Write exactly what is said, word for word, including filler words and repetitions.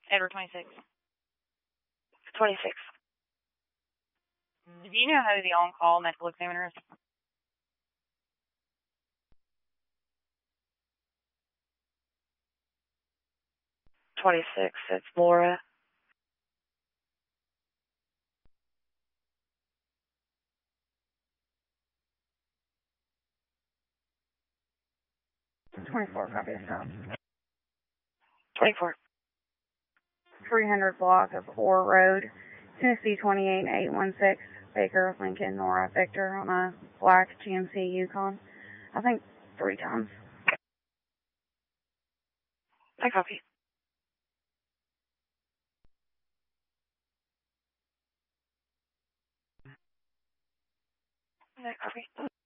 Edward twenty-six. twenty-six. Do you know who the on-call medical examiner is? twenty-six. It's Laura. twenty-four, copy the stop. twenty-four. three hundred block of Orr Road, Tennessee twenty-eight eight one six, Baker, Lincoln, Nora, Victor on a black G M C Yukon. I think three times. I copy. I copy.